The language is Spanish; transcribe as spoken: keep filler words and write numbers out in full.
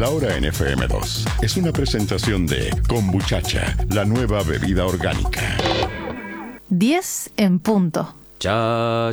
La Hora en F M dos es una presentación de Kombuchacha, la nueva bebida orgánica. diez en punto. Cha,